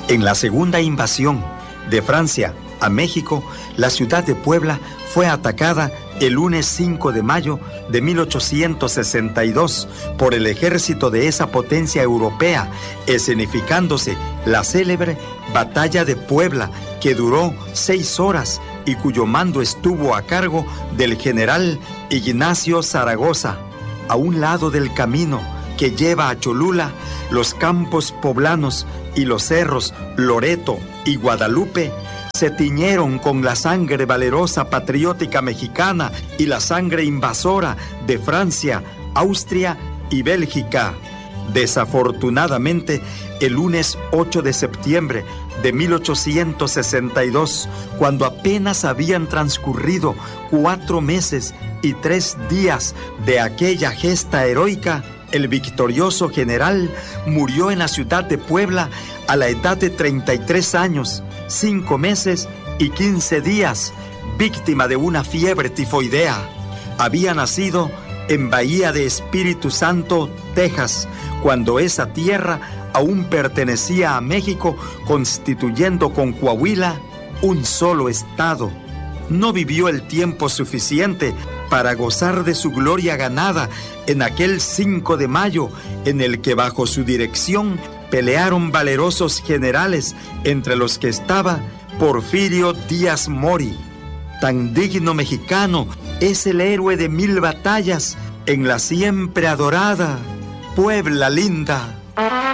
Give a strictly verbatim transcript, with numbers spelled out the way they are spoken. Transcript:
En la segunda invasión de Francia a México, la ciudad de Puebla fue atacada el lunes cinco de mayo de mil ochocientos sesenta y dos por el ejército de esa potencia europea, escenificándose la célebre Batalla de Puebla, que duró seis horas y cuyo mando estuvo a cargo del general Ignacio Zaragoza. A un lado del camino que lleva a Cholula, los campos poblanos y los cerros Loreto y Guadalupe se tiñeron con la sangre valerosa patriótica mexicana y la sangre invasora de Francia, Austria y Bélgica. Desafortunadamente, el lunes ocho de septiembre de mil ochocientos sesenta y dos, cuando apenas habían transcurrido cuatro meses y tres días de aquella gesta heroica, el victorioso general murió en la ciudad de Puebla a la edad de treinta y tres años, cinco meses y quince días, víctima de una fiebre tifoidea. Había nacido en Bahía de Espíritu Santo, Texas, cuando esa tierra aún pertenecía a México, constituyendo con Coahuila un solo estado. No vivió el tiempo suficiente para gozar de su gloria ganada en aquel cinco de mayo, en el que bajo su dirección pelearon valerosos generales, entre los que estaba Porfirio Díaz Mori. Tan digno mexicano es el héroe de mil batallas en la siempre adorada Puebla linda.